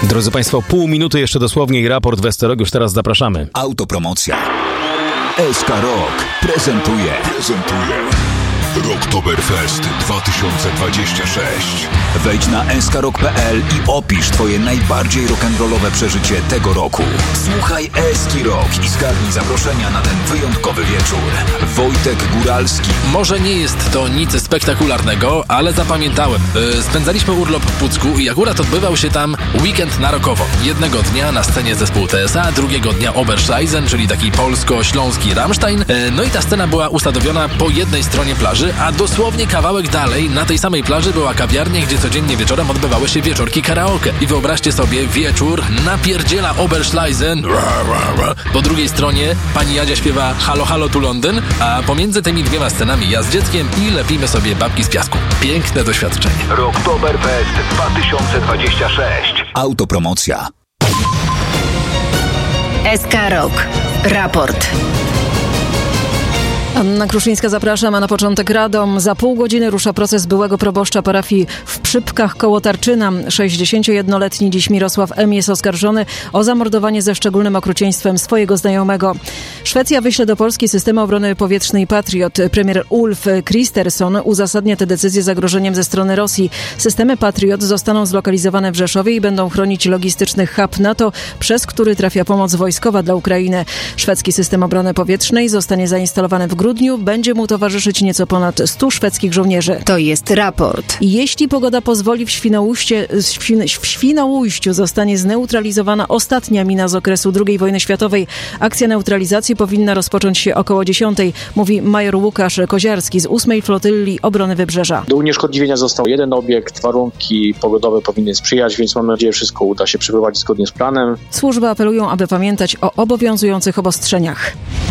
Drodzy Państwo, pół minuty jeszcze dosłownie i raport w SC Rock. Już teraz zapraszamy. Autopromocja. SK Rock prezentuje Rocktoberfest 2026. Wejdź na skrock.pl i opisz Twoje najbardziej rock'n'rollowe przeżycie tego roku. Słuchaj Eski Rock i zgarnij zaproszenia na ten wyjątkowy wieczór. Wojtek Góralski. Może nie jest to nic spektakularnego, ale zapamiętałem. Spędzaliśmy urlop w Pucku i akurat odbywał się tam weekend na rockowo. Jednego dnia na scenie zespół TSA, drugiego dnia Oberschleisen, czyli taki polsko-śląski Rammstein. No i ta scena była ustawiona po jednej stronie plaży, a dosłownie kawałek dalej na tej samej plaży była kawiarnia, gdzie codziennie wieczorem odbywały się wieczorki karaoke. I wyobraźcie sobie, wieczór napierdziela Oberschleisen. Po drugiej stronie pani Jadzia śpiewa Halo, halo, tu Londyn, a pomiędzy tymi dwiema scenami ja z dzieckiem i lepimy sobie babki z piasku. Piękne doświadczenie. Rocktoberfest 2026. Autopromocja. SK Rock. Raport. Anna Kruszyńska, zapraszam, a na początek Radom. Za pół godziny rusza proces byłego proboszcza parafii w Przypkach koło Tarczyna. 61-letni dziś Mirosław M. jest oskarżony o zamordowanie ze szczególnym okrucieństwem swojego znajomego. Szwecja wyśle do Polski systemy obrony powietrznej Patriot. Premier Ulf Kristersson uzasadnia tę decyzję zagrożeniem ze strony Rosji. Systemy Patriot zostaną zlokalizowane w Rzeszowie i będą chronić logistyczny hub NATO, przez który trafia pomoc wojskowa dla Ukrainy. Szwedzki system obrony powietrznej zostanie zainstalowany w grudniu. Będzie mu towarzyszyć nieco ponad 100 szwedzkich żołnierzy. To jest raport. Jeśli pogoda pozwoli, w Świnoujściu zostanie zneutralizowana ostatnia mina z okresu II wojny światowej. Akcja neutralizacji powinna rozpocząć się około 10, mówi major Łukasz Koziarski z 8. Flotylli Obrony Wybrzeża. Do unieszkodliwienia został jeden obiekt, warunki pogodowe powinny sprzyjać, więc mam nadzieję, że wszystko uda się przeprowadzić zgodnie z planem. Służby apelują, aby pamiętać o obowiązujących obostrzeniach.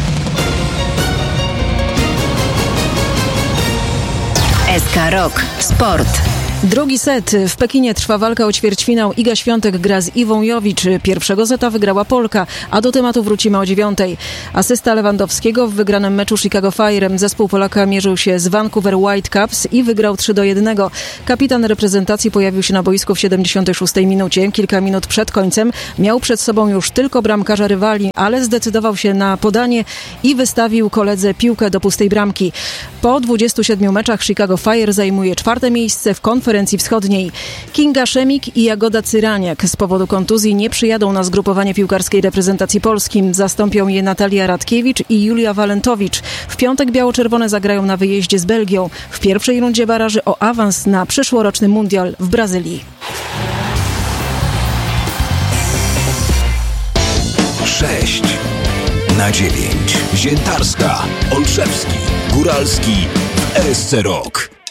SK Rock. Sport. Drugi set. W Pekinie trwa walka o ćwierćfinał. Iga Świątek gra z Iwą Jowicz. Pierwszego seta wygrała Polka, a do tematu wrócimy o 9. Asysta Lewandowskiego w wygranym meczu Chicago Fire. Zespół Polaka mierzył się z Vancouver Whitecaps i wygrał 3-1. Kapitan reprezentacji pojawił się na boisku w 76 minucie. Kilka minut przed końcem miał przed sobą już tylko bramkarza rywali, ale zdecydował się na podanie i wystawił koledze piłkę do pustej bramki. Po 27 meczach Chicago Fire zajmuje 4. miejsce w konferencji wschodniej. Kinga Szemik i Jagoda Cyraniak z powodu kontuzji nie przyjadą na zgrupowanie piłkarskiej reprezentacji Polski. Zastąpią je Natalia Radkiewicz i Julia Walentowicz. W piątek biało-czerwone zagrają na wyjeździe z Belgią w pierwszej rundzie baraży o awans na przyszłoroczny mundial w Brazylii. 6-9. Ziętarska, Olszewski, Góralski w SC Rock.